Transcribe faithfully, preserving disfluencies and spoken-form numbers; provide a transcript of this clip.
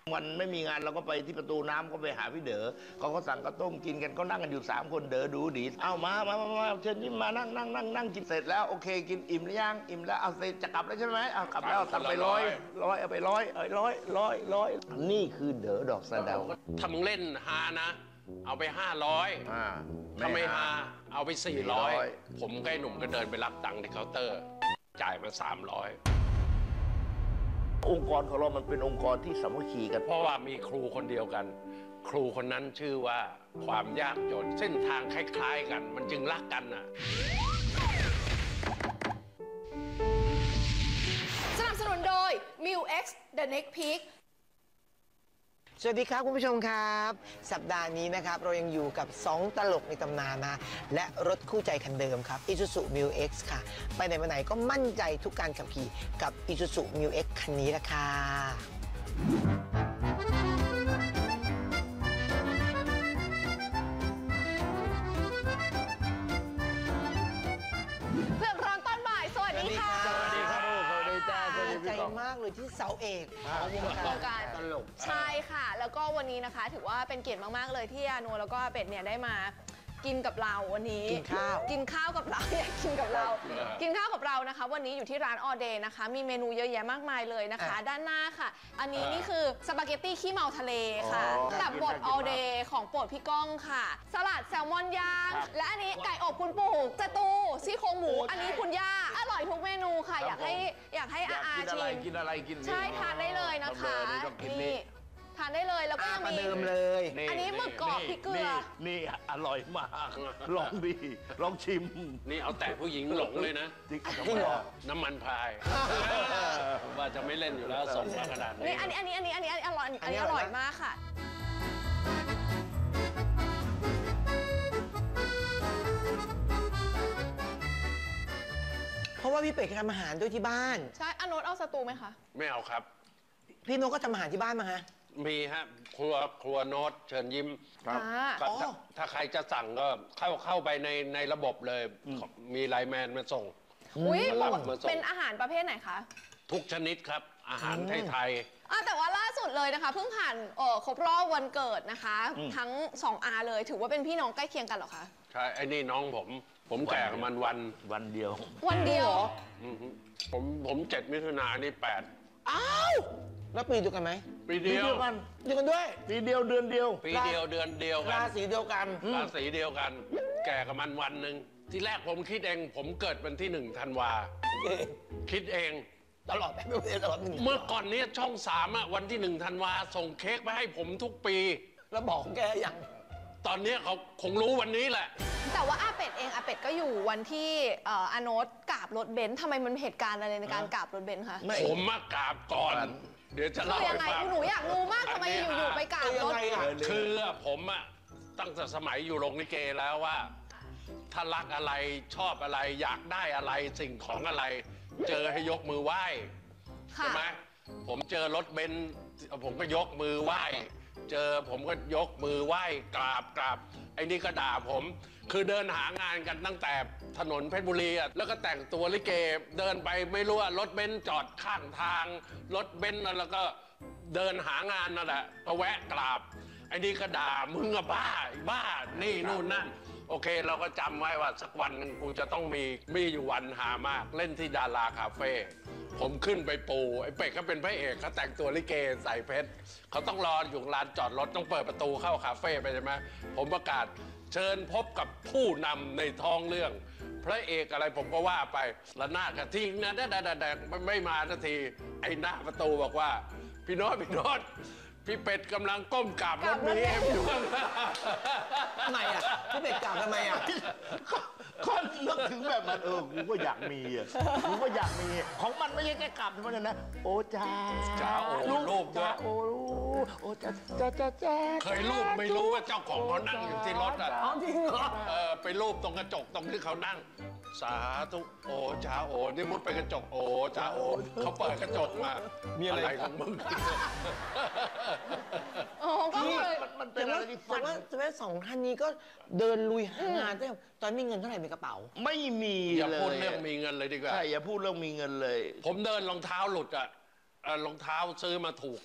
วันไม่มีงานเราก็ไปที่ประตูน้ำก็ไปหาพี่เด๋อเขาก็สั่งข้าวต้มกินกันก็นั่งกันอยู่สามคนเด๋อดูดีเอามามามามาเชิญยิ้มมานั่งนั่งนั่งนั่งกินเสร็จแล้วโอเคกินอิ่มหรือยังอิ่มแล้วเอาเสร็จจะกลับแล้วใช่ไหมเอากลับแล้วสั่งไปร้อยร้อยเอาไปร้อยเอ้ยร้อยร้อยร้อยนี่คือเด๋อดอกสะเดาถ้ามึงเล่นฮานะเอาไปห้าร้อยถ้าไม่ฮาเอาไปสี่ร้อยผมกับไอ้หนุ่มก็เดินไปรับตังค์ที่เคาน์เตอร์จ่ายมาสามร้อยองค์กรของเรามันเป็นองค์กรที่สามัคคีกันเพราะว่ามีครูคนเดียวกัน ครูคนนั้นชื่อว่าความยากจนเส้นทางคล้ายๆกันมันจึงรักกันน่ะสนับสนุนโดย มิว เอ็กซ์ The Next Peak สวัสดีครับคุณผู้ชมครับ สัปดาห์นี้นะครับเรายังอยู่กับสองตลกในตำนานนะและรถคู่ใจคันเดิมครับ Isuzu มิว เอ็กซ์ ค่ะไปไหนมาไหนก็มั่นใจทุกการขับขี่กับ Isuzu มิว เอ็กซ์ คันนี้ละค่ะเพื่อนร้อนตอนบ่ายสวัสดีค่ะสวัสดีครับสวัสดีจ้าสวัสดีใจพี่กองมากเลยที่เสาเอกของวงการตลกใช่ค่ะแล้วก็วันนี้นะคะถือว่าเป็นเกียรติมากๆเลยที่อาโนแล้วก็เป็ดเนี่ยได้มากินกับเราวันนี้กินข้าวกินข้าวกับเราอยากกินกับเรา กินข้าวกับเรานะคะวันนี้อยู่ที่ร้านออเดย์นะคะมีเมนูเยอะแยะมากมายเลยนะคะด้านหน้าค่ะอันนี้นี่คือสปาเกตตี้ขี้เมาทะเลค่ะตับบดออเดย์ของโปรดพี่ก้องค่ะสลัดแซลมอนย่างและอันนี้ไก่อบคุณปู่สตูซี่โครงหมูอันนี้คุณย่าอร่อยทุกเมนูค่ะอยากให้อยากให้อาอาชิมกินอะไรกินใช่ทานได้เลยนะคะนี่ทานได้เลยแล้วก็ยังประมีเดิมเลยอันนี้หมึกกรอบพริกเกลือนี่อร่อยมาก ลองดีลองชิมนี่เอาแต่ผู้หญิงหลงเลยนะจริงจริงเหรอน้ำมันพรายว่าจะไม่เล่นอยู่แล้วส่งมาขนาดนี้นี่อันนี้อันนี้อันนี้อันนี้อันนี้อร่อยอันนี้อร่อยมากค่ะเพราะว่าพี่เป็ดทำอาหารด้วยที่บ้านใช่อโนตเอาสตูไหมคะไม่เอาครับพี่โนก็ทำอาหารที่บ้านมาฮะมีฮะครัวครัวโน้ตเชิญยิ้มอ่าก็ถ้าถ้าใครจะสั่งก็เข้าเข้าไปในในระบบเลย มีไลน์แมนมาส่งอุ้ยมารับมาส่งเป็นอาหารประเภทไหนคะทุกชนิดครับ อาหารไทยอ่ะแต่ว่าล่าสุดเลยนะคะเพิ่งผ่านเอ่อครบรอบวันเกิดนะคะ ทั้งสองอาเลยถือว่าเป็นพี่น้องใกล้เคียงกันเหรอคะๆใช่ไอ้นี่น้องผม ผมแก่กับมันวันวันเดียววันเดียวอือฮึผมผมเจ็ดมิถุนายนนี่แปดอ้าวแล้วปีเดียวกันไหมปีเดียวปีเดียวกันเดียวกันด้วยปีเดียวเดือนเดียวปีเดียวเดือนเดียวกัราน ศีเดียวกันราศีเดียวกัน แก่กับมันวันหนึ่งที่แรกผมคิดเอง ผมเกิดวันที่หนึ่งธันวา คิดเองตลอดไปไม่ตลอดหนึ่งเมื่อก่อนเนี้ช่องสามอะวันที่หนึ่งธันวาส่งเค้กไปให้ผมทุกปีแล้วบอกแกอย่างตอนนี้เขาคงรู้วันนี้แหละแต่ว่าอาเป็ดเองอาเป็ดก็อยู่วันที่เอ่ออาโนตกราบรถเบนซ์ทำไมมันเหตุการณ์อะไรในการกราบรถเบนซ์คะไม่ผมมากราบก่อน เดี๋ยวจะคืเล่าอยัให้งไงฟังหนูอยากรู้มากทำไมอยู่ๆไปกราบรถคือผมอะตั้งแต่สมัยอยู่โรงลิเกแล้วว่า ถ้ารักอะไรชอบอะไรอยากได้อะไรสิ่งของอะไร เจอให้ยกมือไหว้ค่ะใช่ไหมผมเจอรถเบนซ์ผมก็ยกมือไหว้ เจอผมก็ยกมือไหว้กราบกราบไอ้นี่ก็ด่าผม คือเดินหางานกันตั้งแต่ถนนเพชรบุรีอะแล้วก็แต่งตัวลิเกเดินไปไม่รู้ว่ารถเบนซ์จอดข้างทางรถเบนซ์แล้วก็เดินหางานนั่นแหละก็แวะกราบไอ้นี่ก็ด่ามึงอะบ้าไอ้บ้านี่นู่นนั่น โอเคเราก็จำไว้ว่าสักวันหนึงกูจะต้องมีมีอยู่วันหามากเล่นที่ดาราคาเฟ่ผมขึ้นไปปูไอ้เป็ดเขาเป็นพระเอกเขาแต่งตัวลิเกใส่เพชรเขาต้องรออยู่ลานจอดรถต้องเปิดประตูเข้าคาเฟ่ไปใช่ไหมผมประกาศเชิญพบกับผู้นำในท้องเรื่อง พระเอกอะไรผมก็ว่าไปละนาดกระทิงนะแดดแดดไม่มาสักทีไอ้หน้าประตูบอกว่าพี่โน้ตพี่โน้ตพี่เป็ดกำลังก้มกราบรถบีเอ็มอยู่ข้างหน้าทำไมอ่ะพี่เป็ดกล่าวทำไมอ่ะก็นึกถึงแบบนั้นเออกูก็อยากมีอ่ะกูก็อยากมีของมันไม่ใช่แค่กลับเท่านั้นนะโอ้จ้าจ้าโอ้รูปด้วจ้าย โอ้โอ้จ้าจ้าจ้าจ้าเคยรูปไม่รู้ว่าเจ้าของเขานั่งอยู่ที่รถอ่ะอ๋อจริงเหรอเออไปรูปตรงกระจกตรงที่เขานั่ง สาธุโอ้จ้าโอ้นี่มุดไปกระจกโอ้จ้าโอ้เขาเปิดกระจกมามีอะไรของมึงอ๋อก็เลยมันมันเป็แต่นอะว่าไรที่แต่ฟันว่าแต่ว่าสองท่านนี้ก็เดินลุยหางานแต่ตอนมีเงินเท่าไหร่ในกระเป๋าไม่มีอย่าเลยพูดเรื่องมีเงินเลยดีกว่าใช่อย่าพูดเรื่องมีเงินเลยผมเดินรองเท้าหลุดอ่ะเอ่อรองเท้าซื้อมาถูก